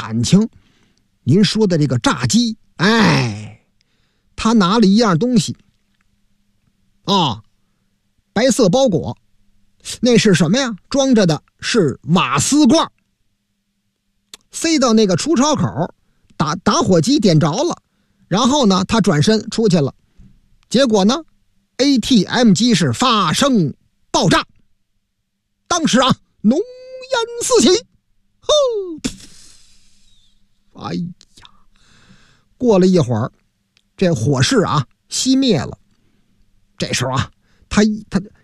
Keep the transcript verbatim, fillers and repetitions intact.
感情。您说的这个炸鸡，哎，他拿了一样东西啊，白色包裹，那是什么呀？装着的是瓦斯罐，塞到那个出烧口，打打火机点着了，然后呢，他转身出去了。结果呢 ，A T M 机是发生爆炸，当时啊，浓烟四起，呵，哎呀，过了一会儿，这火势啊熄灭了。这时候啊，他他